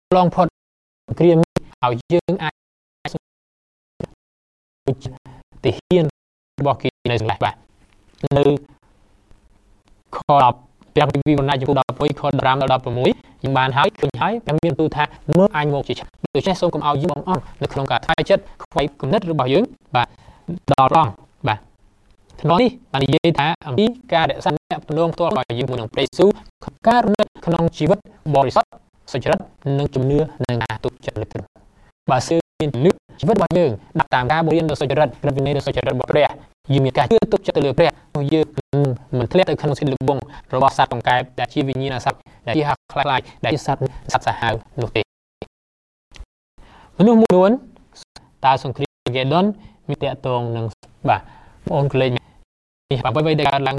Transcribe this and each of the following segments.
ឡងផុតគ្រាមឲ្យយើងអាចទាហានរបស់គេនៅស្លេះបាទនៅខ10ព្រះវិវរណៈចំពោះ11ខ15ដល់16យើងបានហើយឃើញហើយព្រះមានទូថាមើលអញមកជាដូច្នេះសូមកុំឲ្យយើងបងអស់នៅក្នុងការថ្វាយចិត្តខ្វៃគំនិតរបស់យើងបាទដល់រងបាទក្នុងនេះបាននិយាយថាអំពីការរក្សាអ្នកទំនងផ្ទាល់របស់យើងមួយនឹងព្រះយេស៊ូវការរស់នៅក្នុងជីវិតបរិសុទ្ធសុចរិតនិងជំនឿនឹងការទុកចិត្តលើគ្រឹះបើសិនមានជំនឿជីវិតរបស់យើងដាក់តាមការបង្រៀនដ៏សុចរិតព្រះវិន័យដ៏សុចរិតរបស់ព្រះយើងមានការជឿទុកចិត្តទៅលើព្រះយើងមិនធ្លាក់ទៅក្នុងសេចក្តីលំបងរបស់សត្វកង្កែបដែលជាវិញ្ញាណសត្វដែលជាខ្លាចដែលជាសត្វសាហាវនោះទេមនុស្សមួយចំនួនតើសង្គ្រាមហ្គេដុនមានតាក់ទងនឹងបាទបងអូនកលេចនេះអ្វីដែលកើតឡើង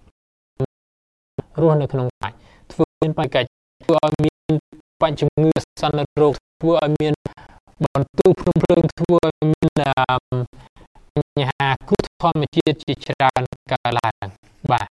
រស់នៅក្នុងកាយធ្វើមានបច្ចេកធ្វើឲ្យមានបញ្ហាជំងឺសន្និរោគធ្វើឲ្យមានបន្ទុកភ្នំភ្លើងធ្វើឲ្យមានបញ្ហាគ្រោះធម្មជាតិជាច្រើនកើតឡើងបាទ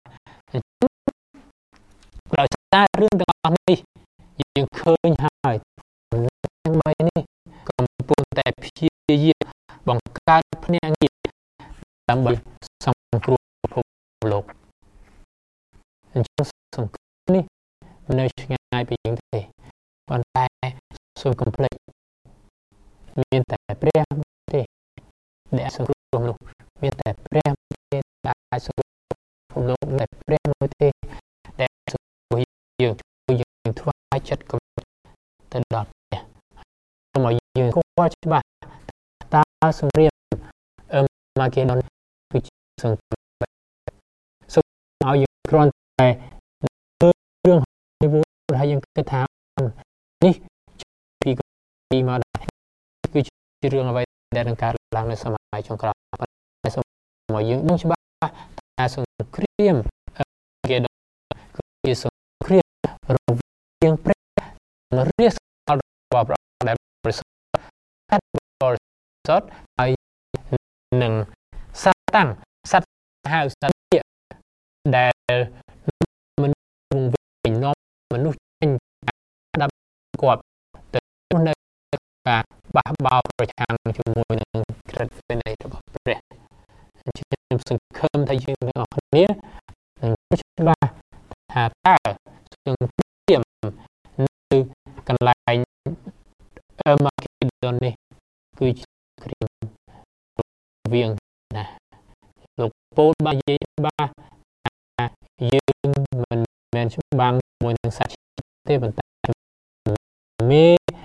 ដោយសាររឿងទាំងអស់នេះយើងឃើញហើយទាំង3នេះកំពុងតែព្យាយាមបង្កើតភ្នាក់ងារដើម្បីសង្គ្រោះពិភពលោកអញ្ចឹងសង្គ្រោះនេះមិននៅឆ្ងាយពីយើងទេប៉ុន្តែសូមកុំភ្លេចមានតែព្រះទេដែលសង្គ្រោះមនុស្សមានតែព្រះទេដែលអាចសង្គ្រោះពិភពលោកតែព្រះមួយទេដែលសង្គ្រោះយើងថ្វាយចិត្តគំនិតទៅដល់ព្រះសូមឲ្យយើងស្គាល់ច្បាស់តើសង្គ្រាមម៉ាហ្គេដុនគឺជាសង្គ្រាមសូមឲ្យយើងគ្រាន់តែរឿងនេះហើយយើងគិតថានេះពីមកដែរគឺជារឿងអ្វីដែលនឹងកើតឡើងនៅសម័យចុងក្រោយតែសូមឲ្យយើងដឹងច្បាស់ថាសង្គ្រាមហ្គេដុនគឺជាសង្គ្រាមរវាងព្រះរាជរបស់ព្រះដែលប្រសិទ្ធបរិសុទ្ធហើយនឹងសាតាំងសត្វហៅសត្វដែលមនុស្សវិញនាំមនុស្សចេញដាក់គាត់ទៅនៅការបះបោរប្រឆាំងជាមួយនឹងក្រឹតវិន័យរបស់ព្រះអញ្ចឹងខ្ញុំសង្ឃឹមថាយើងទាំងអស់គ្នានឹងច្បាស់ថាតើសង្គ្រាមនៅកន្លែងម៉ាហ្គេដុននេះគឺជាគ្រាមរវាងណាលោកពោលបាននិយាយច្បាស់ថាយើងមិនមែនច្បាំងជាមួយនឹងសាច់ទេប៉ុន្តែមេ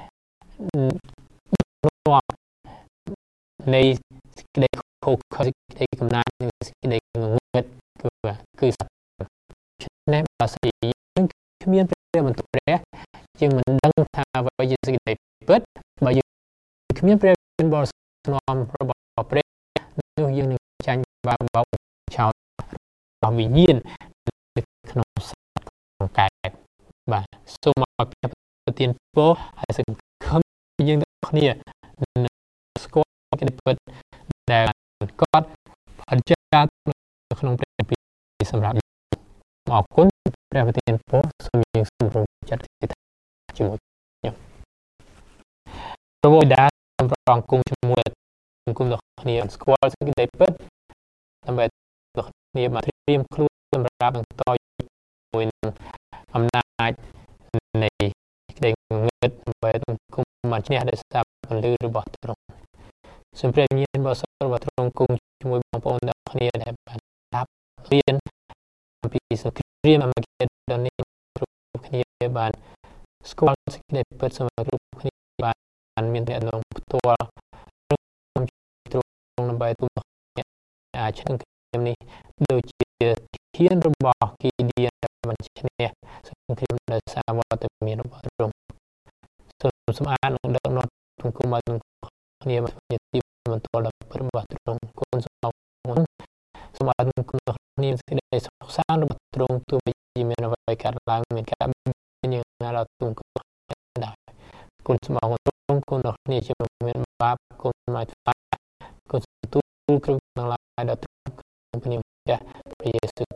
នាំនៃសេចក្តីខុសខើសេចក្តីកំណាចនិងសេចក្តីងងឹតគឺសត្វនេះបើសិនជាយើងគ្មានព្រះបន្ទូលព្រះយើងមិនដឹងថាអ្វីជាសេចក្តីពិតបើយើងគ្មានព្រះបរិសុទ្ធនាំរបស់ព្រះនោះយើងនឹងចាញ់បាបោកចោលរបស់វិញ្ញាណនៅក្នុងសត្វកង្កែបបាទសូមឲ្យព្រះប្រទានពរហើយសង្ឃឹមយើងទាំងគ្នានឹងស្គាល់កិត្តិពិតដែលគាត់អញ្ជើញនៅក្នុងព្រះគម្ពីរសម្រាប់អរគុណព្រះប្រទានពរសូមយើងសម្រុំចិត្តជាមួយខ្ញុំព្រះបិតាសូមប្រងគុំជាមួយគុំដល់គ្នាស្គាល់សេចក្តីពិតដើម្បីដល់គ្នាមកត្រៀមខ្លួនសម្រាប់បន្តជាមួយនឹងអំណាចនៃក្តីងឹតដើម្បីគុំមកឈ្នះដោយសារពន្លឺរបស់ទ្រង់សូមព្រះវិញ្ញាណបរិសុទ្ធរបស់ទ្រង់គង់ជាមួយបងប្អូនទាំងគ្នាដែលបានតាមរៀនអំពីសង្គ្រាមអាមេរិកដល់នេះគ្រប់គ្នាបានស្គាល់សេចក្តីពិតសម្រាប់គ្រប់គ្នាបានមានតែក្នុងផ្ទាល់ទ្រង់ដើម្បីទូលអ្នកអាចឈ្នះគ្រាមនេះដូចជាធានរបស់គីឌៀនដែលបានឈ្នះសង្គ្រាមដោយសារវត្តមានរបស់ទ្រង់សូមសម្អាតនិងដឹកនាំសង្គមឲ្យទាំងគ្នាមានទីបន្ទាល់ដល់ពិតរបស់ទ្រង់គុណសូមសូមឲ្យទាំងគ្នាសេចក្តីសុខសាន្តរបស់ទ្រង់ទោះបីជាមានអ្វីកើតឡើងមានការយើងណាដល់ទុំដែរគុណសូមអរគុណគុណដល់គ្នាជាមានបាបគុណមកថ្វាយគុណទូលគ្រប់ទាំងឡាយដល់ទ្រង់ក្នុងព្រះយេស៊ូវ